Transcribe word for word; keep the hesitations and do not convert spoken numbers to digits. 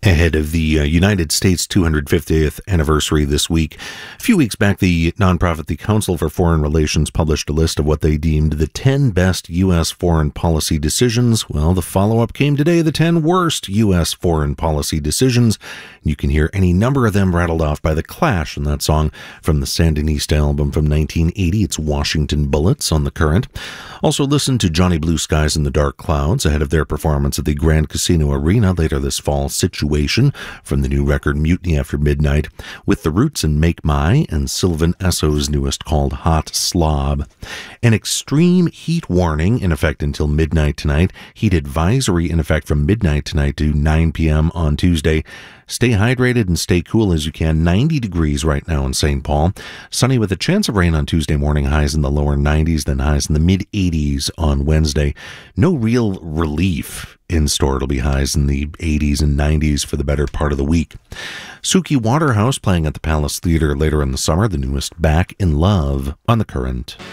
Ahead of the uh, United States two hundred fiftieth anniversary this week. A few weeks back, the nonprofit the Council for Foreign Relations published a list of what they deemed the ten best U S foreign policy decisions. Well, the follow-up came today, the ten worst U S foreign policy decisions. You can hear any number of them rattled off by The Clash in that song from the Sandinista album from nineteen eighty. It's Washington Bullets on The Current. Also listen to Johnny Blue Skies and the Dark Clouds ahead of their performance at the Grand Casino Arena later this fall. Situation from the new record Mutiny After Midnight, with The Roots and Make My, and Sylvan Esso's newest called Hot Slob. An extreme heat warning in effect until midnight tonight. Heat advisory in effect from midnight tonight to nine p.m. on Tuesday. Stay hydrated and stay cool as you can. ninety degrees right now in Saint Paul. Sunny with a chance of rain on Tuesday morning, highs in the lower nineties, then highs in the mid-eighties on Wednesday. No real relief in store. It'll be highs in the eighties and nineties for the better part of the week. Suki Waterhouse playing at the Palace Theatre later in the summer. The newest Back in Love on The Current.